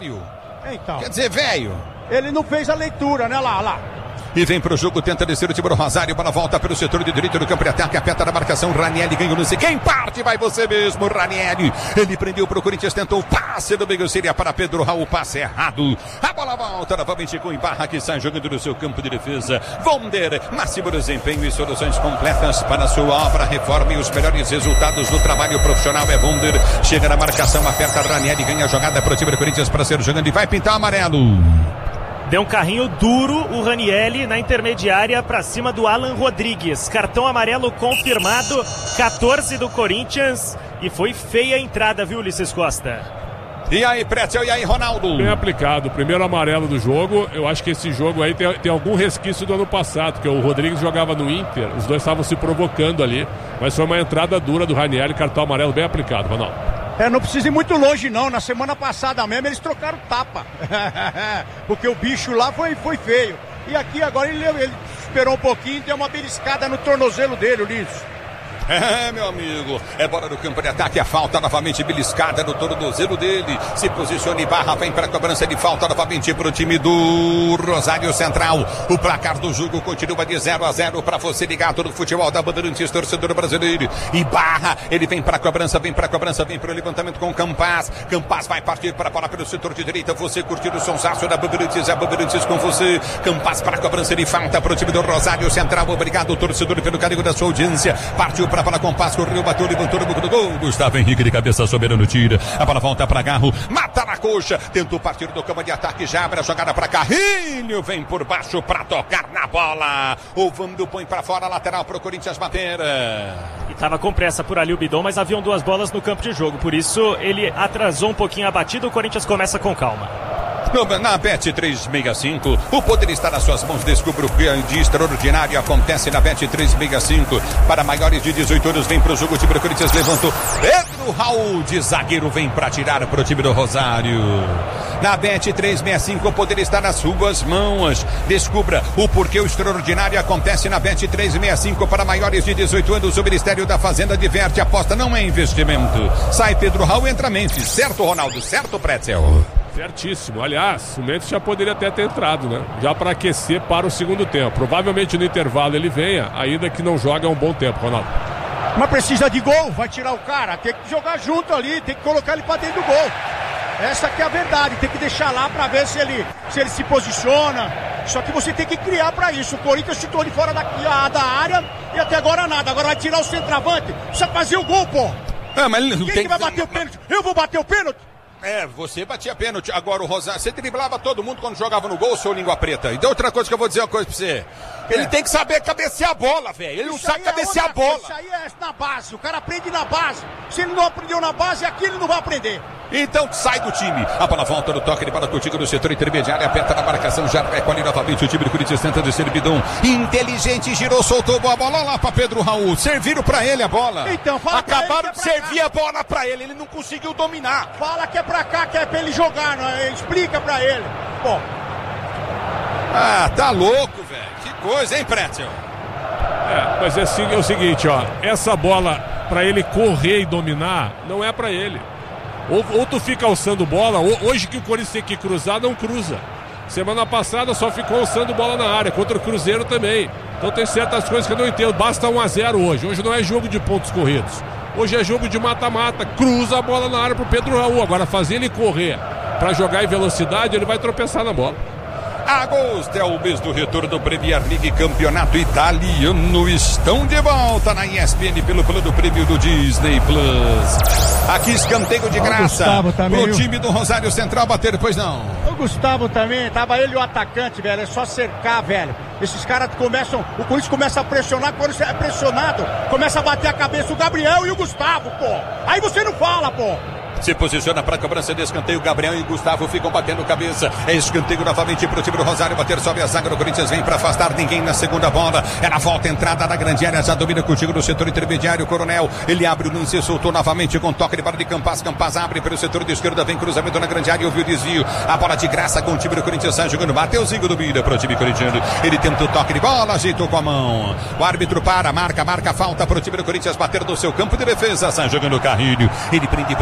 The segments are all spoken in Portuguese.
velho. Então. Quer dizer, velho. Ele não fez a leitura, né? Lá. E vem pro jogo, tenta descer o time do Rosário. Bola volta pelo setor de direito do campo de ataque. Aperta na marcação. Ranieri ganha o lance. Quem parte vai você mesmo, Ranieri. Ele prendeu pro Corinthians. Tentou o passe do meio. Seria para Pedro Raul. Passe errado. A bola volta novamente com o Ibarra, que sai jogando no seu campo de defesa. Vonder. Máximo desempenho e soluções completas para a sua obra. Reforma e os melhores resultados do trabalho profissional. É Vonder. Chega na marcação. Aperta Ranieri. Ganha a jogada pro time do Corinthians para ser jogando. E vai pintar amarelo. Deu um carrinho duro o Ranieri na intermediária para cima do Alan Rodrigues. Cartão amarelo confirmado, 14 do Corinthians. E foi feia a entrada, viu, Ulisses Costa? E aí, Pretzel, e aí, Ronaldo? Bem aplicado, primeiro amarelo do jogo. Eu acho que esse jogo aí tem algum resquício do ano passado, que o Rodrigues jogava no Inter. Os dois estavam se provocando ali. Mas foi uma entrada dura do Ranieri, cartão amarelo bem aplicado, Ronaldo. Não precisa ir muito longe não, na semana passada mesmo eles trocaram tapa, porque o bicho lá foi feio, e aqui agora ele esperou um pouquinho e deu uma beliscada no tornozelo dele, Ulisses. Meu amigo, é bola do campo de ataque, a falta novamente beliscada no tornozelo dele, se posiciona e Barra, vem para a cobrança de falta novamente para o time do Rosário Central. O placar do jogo continua de 0-0 para você ligado no futebol da Bandeirantes, torcedor brasileiro. E Barra, ele vem para a cobrança, vem para o levantamento com Campas. Campas vai partir para a bola pelo setor de direita, você curtindo o sonsaço da Bandeirantes, a Bandeirantes com você. Campas para a cobrança de falta para o time do Rosário Central. Obrigado, torcedor, pelo carinho da sua audiência. Partiu para a bola com Paz, correu, bateu, levantou no buco do gol. Gustavo Henrique de cabeça soberano tira. A bola volta para Garro, mata na coxa. Tentou partir do campo de ataque, já abre a jogada para Carrinho. Vem por baixo para tocar na bola. O Vando põe para fora, lateral para o Corinthians bater. E estava com pressa por ali o Bidon, mas haviam duas bolas no campo de jogo. Por isso ele atrasou um pouquinho a batida. O Corinthians começa com calma. Na Bet365, o poder está nas suas mãos. Descubra o que de extraordinário acontece na Bet365. Para maiores de 18 anos, vem para o jogo. O time do Corinthians levantou. Pedro Raul de zagueiro vem para tirar para o time do Rosário. Na Bet365, o poder está nas suas mãos. Descubra o porquê o extraordinário acontece na Bet365. Para maiores de 18 anos, o Ministério da Fazenda diverte. Aposta não é investimento. Sai Pedro Raul, entra Mendes. Certo, Ronaldo? Certo, Pretzel? Certíssimo. Aliás, o Mendes já poderia até ter entrado, né? Já para aquecer para o segundo tempo. Provavelmente no intervalo ele venha, ainda que não joga há um bom tempo, Ronaldo. Mas precisa de gol, vai tirar o cara, tem que jogar junto ali, tem que colocar ele para dentro do gol. Essa que é a verdade, tem que deixar lá para ver se ele se posiciona. Só que você tem que criar para isso. O Corinthians chutou de fora da área e até agora nada. Agora vai tirar o centroavante, precisa fazer o gol, pô. Mas ele não Quem tem que vai bater o pênalti? Eu vou bater o pênalti? Você batia pênalti. Agora o Rosário, você driblava todo mundo quando jogava no gol, seu língua preta. E outra coisa que eu vou dizer uma coisa pra você. Ele tem que saber cabecear a bola, velho. Ele não sabe cabecear a bola. Isso aí é na base, o cara aprende na base. Se ele não aprendeu na base, aqui ele não vai aprender. Então sai do time. A bola volta no toque de bola contigo no setor intermediário. Aperta na marcação, já vai ali novamente. O time do Corinthians tenta descer Bidon. Inteligente, girou, soltou a bola lá pra Pedro Raul. Serviram pra ele a bola. Então, fala acabaram de servir a bola pra ele. Ele não conseguiu dominar. Fala que é pra cá, que é pra ele jogar. Não é? Explica pra ele. Pô. Tá louco, velho. Que coisa, hein, Pretzel? Mas é o seguinte, ó. Essa bola pra ele correr e dominar, não é pra ele. Ou tu fica alçando bola, hoje que o Corinthians tem que cruzar, não cruza. Semana passada só ficou alçando bola na área, contra o Cruzeiro também. Então tem certas coisas que eu não entendo. Basta 1-0 hoje. Hoje não é jogo de pontos corridos. Hoje é jogo de mata-mata. Cruza a bola na área pro Pedro Raul. Agora fazer ele correr pra jogar em velocidade, ele vai tropeçar na bola. Agosto é o mês do retorno do Premier League, campeonato italiano. Estão de volta na ESPN pelo plano prêmio do Disney Plus. Aqui escanteio de graça pro time do Rosário Central bater, depois não. O Gustavo também, tava ele e o atacante, velho, é só cercar, velho. Esses caras começam, o Corinthians começa a pressionar, quando você é pressionado, começa a bater a cabeça o Gabriel e o Gustavo, pô. Aí você não fala, pô. Se posiciona para a cobrança de escanteio. Gabriel e Gustavo ficam batendo cabeça. É escanteio novamente para o time do Rosário bater. Sobe a zaga do Corinthians. Vem para afastar ninguém na segunda bola. Ela volta, entrada na grande área. Já domina contigo no setor intermediário. Coronel, ele abre o lance, soltou novamente com toque de bola de Campas. Campas abre pelo setor de esquerda. Vem cruzamento na grande área. Ouviu o desvio. A bola de graça com o time do Corinthians. Sai jogando. Mateuzinho do Bira para o time corintiano. Ele tenta o toque de bola. Ajeitou com a mão. O árbitro marca falta para o time do Corinthians bater no seu campo de defesa. Sai jogando o Carrilho. Ele prende para o time corintiano.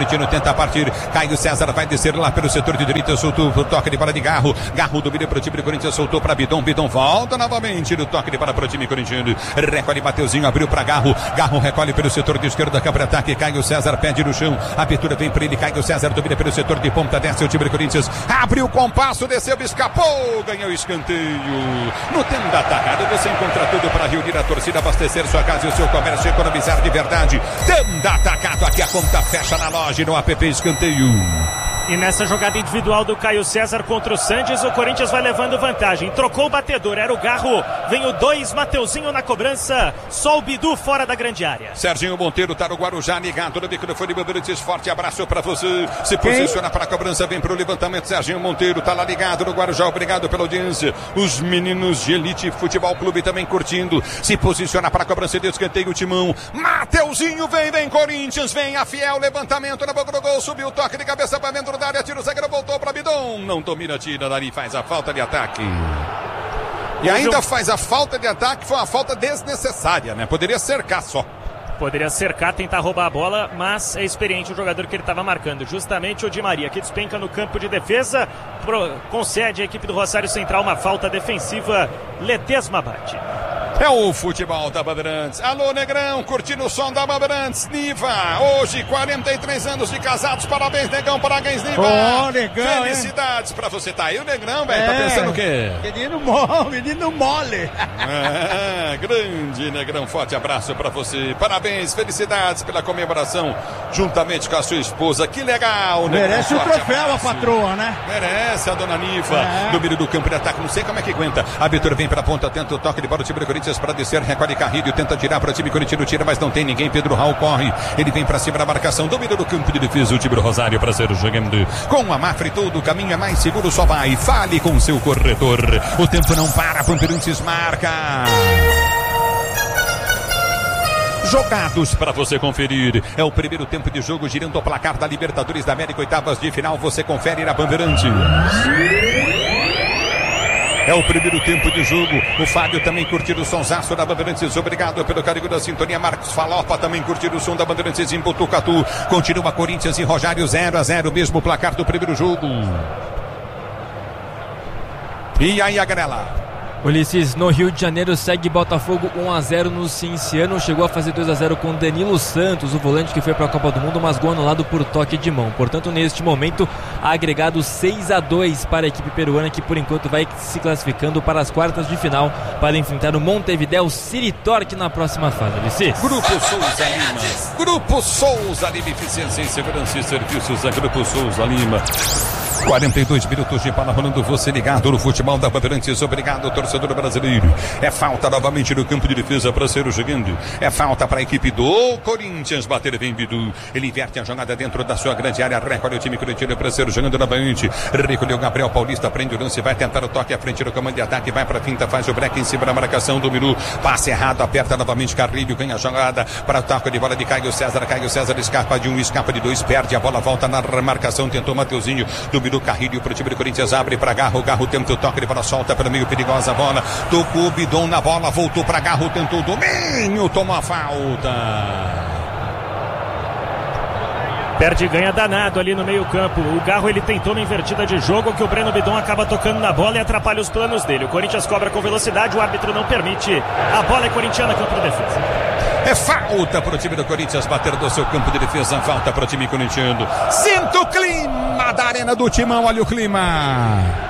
corintiano tenta partir. Caio César vai descer lá pelo setor de direita, soltou o toque de bola de Garro. Garro domina para o time do Corinthians, soltou para Bidon. Bidon volta novamente no toque de bola para o time corintiano. Recolhe Mateuzinho, abriu para Garro. Garro recolhe pelo setor de esquerda da campo de ataque. Caio César pede no chão. A abertura vem para ele. Caio César domina pelo setor de ponta, desce o time do Corinthians. Abriu o compasso, desceu, escapou, ganhou o escanteio. No tempo da atacada você encontra tudo para reunir a torcida, abastecer sua casa e o seu comércio, economizar de verdade. Tempo da atacado, aqui a conta fecha na loja e no app escanteio. E nessa jogada individual do Caio César contra o Sanches, o Corinthians vai levando vantagem. Trocou o batedor, era o Garro. Vem o 2, Mateuzinho na cobrança. Só o Bidu fora da grande área. Serginho Monteiro tá no Guarujá, ligado no microfone Bandeirantes. Forte abraço pra você. Se posiciona para a cobrança, vem pro levantamento. Serginho Monteiro tá lá ligado no Guarujá. Obrigado pela audiência. Os meninos de Elite Futebol Clube também curtindo. Se posiciona para a cobrança de escanteio, o timão. Mateuzinho vem Corinthians, vem a fiel levantamento na boca do gol. Subiu o toque de cabeça para dentro da área, tira o zagueiro, voltou para Bidon, não domina, tira, Dari faz a falta de ataque. E ainda faz a falta de ataque, foi uma falta desnecessária, né? Poderia cercar só. Poderia cercar, tentar roubar a bola, mas é experiente o jogador que ele estava marcando. Justamente o Di Maria, que despenca no campo de defesa, concede à equipe do Rosário Central uma falta defensiva. Ledesma bate. É o futebol da Bandeirantes. Alô, Negrão, curtindo o som da Bandeirantes. Niva, hoje 43 anos de casados. Parabéns, Negão, parabéns, Niva. Ô, Negão, felicidades pra você. Tá aí o Negrão, velho. Tá pensando o quê? Menino mole. Grande, Negrão, forte abraço pra você. Parabéns, felicidades pela comemoração juntamente com a sua esposa. Que legal, Negrão. Merece o troféu, a patroa, né? Merece a dona Niva. No meio do campo de ataque, não sei como é que aguenta. A abertura vem pra ponta, tenta o toque de bola do time do Corinthians para descer, recolhe Carrilho, tenta tirar para o time corintiano, tira, mas não tem ninguém. Pedro Raul corre, ele vem para cima da marcação, domina do campo de defesa o time do Rosário para ser jogando. Com a Mafre todo o caminho é mais seguro, só vai. Fale com seu corretor. O tempo não para, Bandeirantes marca. Jogados para você conferir. É o primeiro tempo de jogo girando o placar da Libertadores da América, oitavas de final. Você confere na Bandeirantes. É o primeiro tempo de jogo. O Fábio também curtindo o sonsaço da Bandeirantes. Obrigado pelo carinho da sintonia. Marcos Falopa também curtindo o som da Bandeirantes em Botucatu. Continua Corinthians e Rosário 0-0. Mesmo placar do primeiro jogo. E aí a Ganela? Ulisses, no Rio de Janeiro segue Botafogo 1-0 no Cienciano, chegou a fazer 2-0 com Danilo Santos, o volante que foi para a Copa do Mundo, mas gol anulado por toque de mão. Portanto, neste momento, agregado 6-2 para a equipe peruana, que por enquanto vai se classificando para as quartas de final para enfrentar o Montevideo City Torque na próxima fase. Ulisses. Grupo Souza Lima. Grupo Souza Lima, eficiência em segurança e serviços da Grupo Souza Lima. 42 minutos de bola rolando, você ligado no futebol da Bandeirantes. Obrigado, torcedor brasileiro. É falta novamente no campo de defesa para ser jogando. É falta para a equipe do Corinthians bater, vem Bidu. Ele inverte a jogada dentro da sua grande área. Recolhe o time corintiano para ser jogando novamente. Recolheu Gabriel Paulista, prende o lance, vai tentar o toque à frente do comando de ataque, vai para a finta, faz o break em cima da marcação do Bidu. Passe errado, aperta novamente Carrilho, ganha a jogada para o toque de bola de Caio César. Caio César escapa de um, escapa de dois, perde a bola, volta na marcação, tentou Mateuzinho, do Carrilho para o time do Corinthians, abre para Garro, Garro tenta o toque de bola, solta pelo meio, perigosa bola, tocou o Bidon na bola, voltou para Garro, tentou o domínio, tomou a falta. Perde e ganha danado ali no meio campo. O Garro ele tentou uma invertida de jogo que o Breno Bidon acaba tocando na bola e atrapalha os planos dele. O Corinthians cobra com velocidade, o árbitro não permite. A bola é corintiana, campo de defesa. É falta para o time do Corinthians bater do seu campo de defesa, falta para o time corintiano. Sinta o clima da arena do Timão, olha o clima.